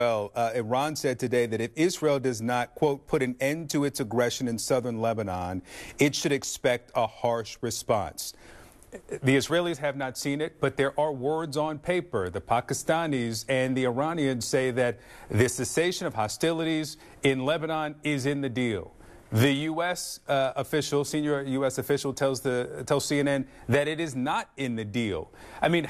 Well, Iran said today that if Israel does not, quote, put an end to its aggression in southern Lebanon, it should expect a harsh response. The Israelis have not seen it, but there are words on paper. The Pakistanis and the Iranians say that the cessation of hostilities in Lebanon is in the deal. The U.S. Senior U.S. official tells CNN that it is not in the deal. I mean,